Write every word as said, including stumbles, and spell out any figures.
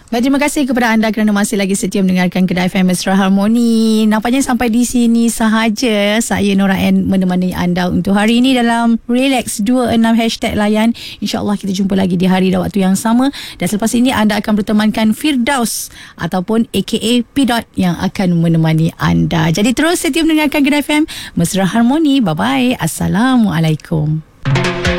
Baik, terima kasih kepada anda kerana masih lagi setia mendengarkan Kedah F M Mesra Harmoni. Nampaknya sampai di sini sahaja saya Nora N menemani anda untuk hari ini dalam Relax dua enam hashtag layan. InsyaAllah kita jumpa lagi di hari dan waktu yang sama. Dan selepas ini anda akan bertemankan Firdaus ataupun A K A P. yang akan menemani anda. Jadi terus setia mendengarkan Kedah F M Mesra Harmoni. Bye bye. Assalamualaikum.